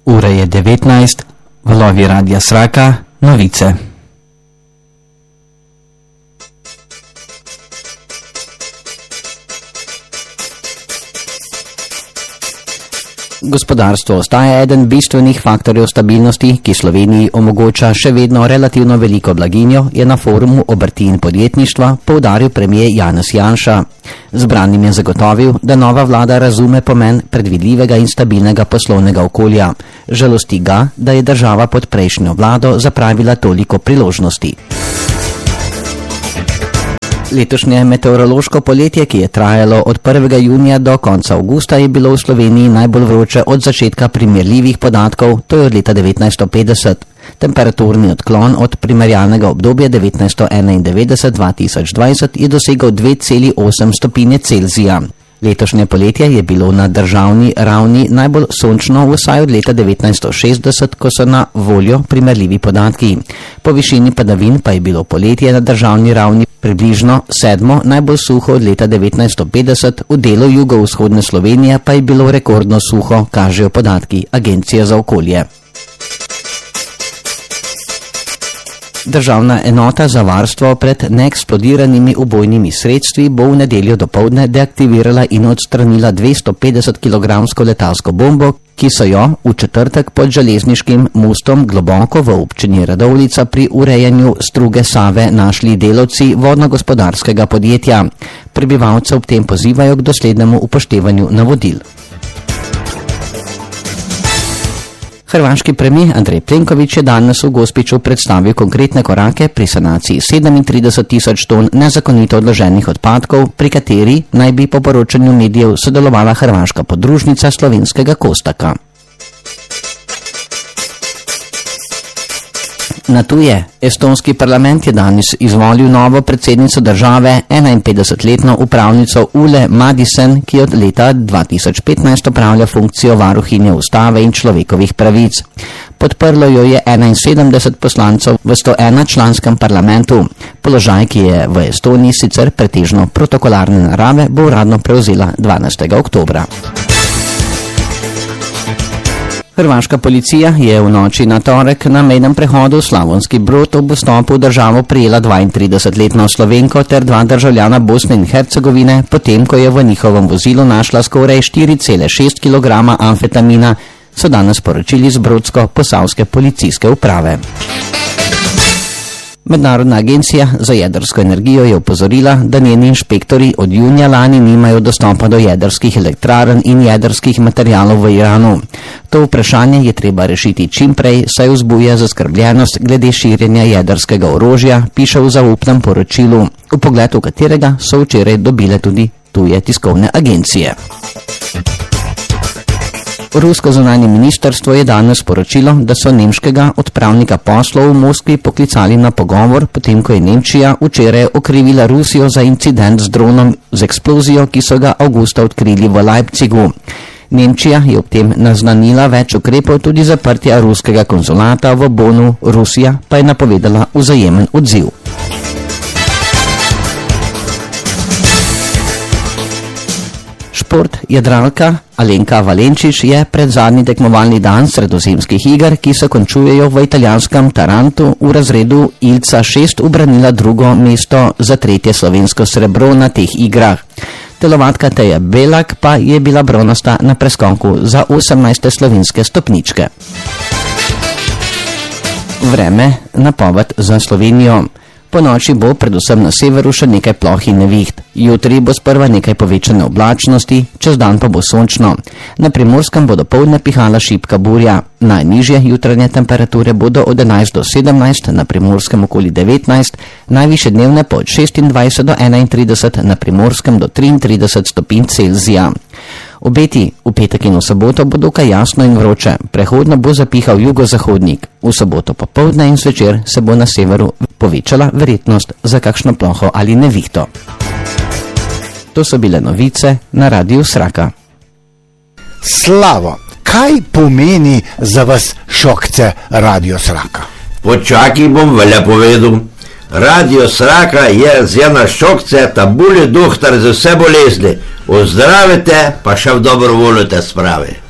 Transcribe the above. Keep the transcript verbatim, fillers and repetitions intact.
Ura je devetnajst, valovi Radia Sraka, novice. Gospodarstvo ostaja eden bistvenih faktorjev stabilnosti, ki Sloveniji omogoča še vedno relativno veliko blaginjo, je na forumu obrti in podjetništva poudaril premier Janez Janša. Zbranim je zagotovil, da nova vlada razume pomen predvidljivega in stabilnega poslovnega okolja. Žalosti ga, da je država pod prejšnjo vlado zapravila toliko priložnosti. Letošnje meteorološko poletje, ki je trajalo od prvega junija do konca avgusta, je bilo v Sloveniji najbolj vroče od začetka primerljivih podatkov, to je od leta devetnajststo petdeset. Temperaturni odklon od primerjalnega obdobja devetnajststo enaindevetdeset do dva tisoč dvajset je dosegal dve celi osem stopinje Celzija. Letošnje poletje je bilo na državni ravni najbolj sončno vsaj od leta devetnajststo šestdeset, ko so na voljo primerljivi podatki. Po višini padavin pa je bilo poletje na državni ravni približno sedmo najbolj suho od leta devetnajststo petdeset, v delu jugovzhodne Slovenije pa je bilo rekordno suho, kažejo podatki Agencije za okolje. Državna enota za varstvo pred neeksplodiranimi ubojnimi sredstvi bo v nedeljo dopoldne deaktivirala in odstranila dvesto petdeset kilogramsko letalsko bombo, ki so jo v četrtek pod železniškim mostom globoko v občini Radovljica pri urejanju struge Save našli delavci vodno-gospodarskega podjetja. Prebivalce ob tem pozivajo k doslednemu upoštevanju navodil. Hrvaški premijer Andrej Plenković je danes v Gospiću predstavil konkretne korake pri sanaciji sedemintrideset tisoč ton nezakonito odloženih odpadkov, pri kateri naj bi po poročanju medijev sodelovala hrvaška podružnica slovenskega Kostaka. Na tuje, estonski parlament je danes izvolil novo predsednico države, enainpetdesetletno upravnico Ule Madisen, ki od leta dva tisoč petnajst opravlja funkcijo varuhinje ustave in človekovih pravic. Podprlo jo je enainsedemdeset poslancev v sto ena članskem parlamentu. Položaj, ki je v Estoniji sicer pretežno protokolarne narave, bo uradno prevzela dvanajstega oktobra. Hrvaška policija je v noči na torek na mejnem prehodu Slavonski Brod ob vstopu v državo prijela dvaintridesetletno Slovenko ter dva državljana Bosne in Hercegovine, potem ko je v njihovem vozilu našla skoraj štiri cele šest kilograma amfetamina, so danes poročili z brodsko-posavske policijske uprave. Mednarodna agencija za jedrsko energijo je opozorila, da njeni inšpektori od junija lani nimajo dostopa do jedrskih elektrarn in jedrskih materialov v Iranu. To vprašanje je treba rešiti čim prej, saj vzbuja zaskrbljenost glede širjenja jedrskega orožja, piše v zaupnem poročilu, v pogledu katerega so včeraj dobile tudi tuje tiskovne agencije. Rusko zunanje ministrstvo je danes sporočilo, da so nemškega odpravnika poslov v Moskvi poklicali na pogovor, potem ko je Nemčija včeraj okrivila Rusijo za incident z dronom z eksplozijo, ki so ga avgusta odkrili v Leipzigu. Nemčija je ob tem naznanila več ukrepov, tudi zaprtja ruskega konzulata v Bonu, Rusija pa je napovedala vzajemen odziv. Šport. Jadralka Alenka Valenčič je pred zadnji tekmovalni dan sredozemskih iger, ki se končujejo v italijanskem Tarantu, v razredu Ilca šest ubranila drugo mesto za tretje slovensko srebro na teh igrah. Telovadka Teja Belak pa je bila bronasta na preskoku za osemnajste slovenske stopničke. Vreme, napoved za Slovenijo. Po noči bo predvsem na severu še nekaj ploh in neviht. Jutri bo sprva nekaj povečane oblačnosti, čez dan pa bo sončno. Na Primorskem bo dopoldne pihala šibka burja. Najnižje jutranje temperature bodo od enajst do sedemnajst, na Primorskem okoli devetnajst, najvišje dnevne pa od šestindvajset do enaintrideset, na Primorskem do triintrideset stopinj Celzija. Obeti v petek in v soboto bo dokaj jasno in vroče, prehodno bo zapihal jugozahodnik. V soboto popoldne in zvečer se bo na severu povečala verjetnost za kakšno ploho ali nevihto. To so bile novice na Radiu Sraka. Slavo, kaj pomeni za vas šokce Radio Sraka? Počakaj, bom velja povedal. Radio Sraka je z ena šokce tabuli doktor za vse bolezni. Ozdravite, pa še v dobro volite sprave.